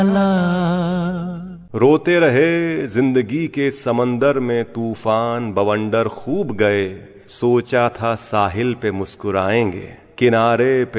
रोते रहे जिंदगी के समंदर में तूफान बवंडर खूब गए, सोचा था साहिल पे मुस्कुराएंगे, किनारे पे